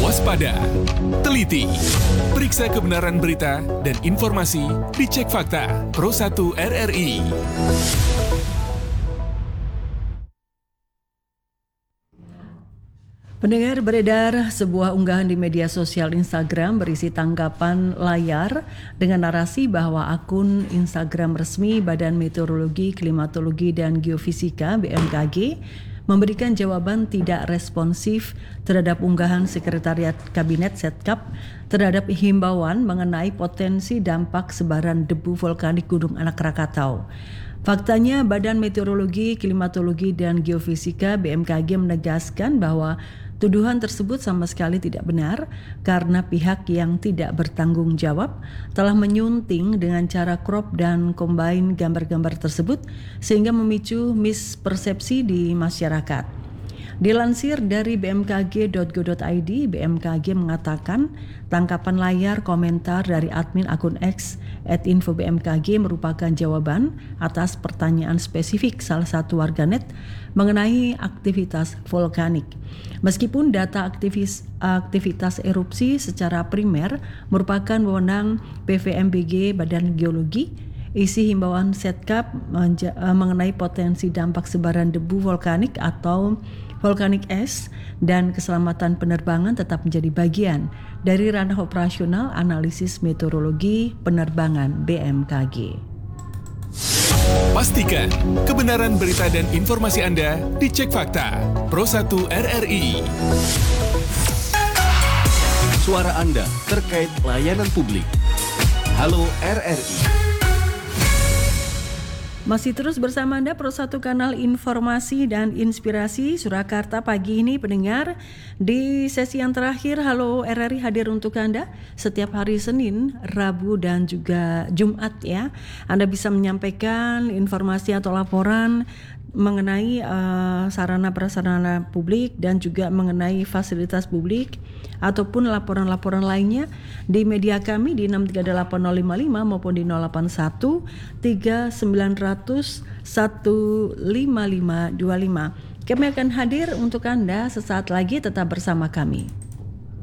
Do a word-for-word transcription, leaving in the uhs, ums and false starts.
Waspada, teliti, periksa kebenaran berita dan informasi, dicek fakta. Pro satu R R I. Pendengar, beredar sebuah unggahan di media sosial Instagram berisi tanggapan layar dengan narasi bahwa akun Instagram resmi Badan Meteorologi, Klimatologi dan Geofisika B M K G memberikan jawaban tidak responsif terhadap unggahan Sekretariat Kabinet Setkap terhadap himbauan mengenai potensi dampak sebaran debu vulkanik Gunung Anak Rakatau. Faktanya, Badan Meteorologi, Klimatologi dan Geofisika B M K G menegaskan bahwa tuduhan tersebut sama sekali tidak benar karena pihak yang tidak bertanggung jawab telah menyunting dengan cara crop dan combine gambar-gambar tersebut sehingga memicu mispersepsi di masyarakat. Dilansir dari b m k g dot go dot i d, B M K G mengatakan tangkapan layar komentar dari admin akun X at info B M K G merupakan jawaban atas pertanyaan spesifik salah satu warganet mengenai aktivitas vulkanik. Meskipun data aktivis, aktivitas erupsi secara primer merupakan wewenang P V M B G Badan Geologi, isi himbauan Setkap mengenai potensi dampak sebaran debu vulkanik atau vulkanik es dan keselamatan penerbangan tetap menjadi bagian dari ranah operasional analisis meteorologi penerbangan B M K G. Pastikan kebenaran berita dan informasi Anda dicek fakta. Pro satu R R I. Suara Anda terkait layanan publik. Halo R R I. Masih terus bersama Anda, Pro satu Kanal Informasi dan Inspirasi Surakarta pagi ini, pendengar. Di sesi yang terakhir, Halo R R I hadir untuk Anda setiap hari Senin, Rabu dan juga Jumat ya. Anda bisa menyampaikan informasi atau laporan mengenai uh, sarana prasarana publik dan juga mengenai fasilitas publik ataupun laporan-laporan lainnya di media kami di enam tiga delapan nol lima lima maupun di nol delapan satu tiga sembilan nol nol satu lima lima dua lima. Kami akan hadir untuk Anda sesaat lagi, tetap bersama kami.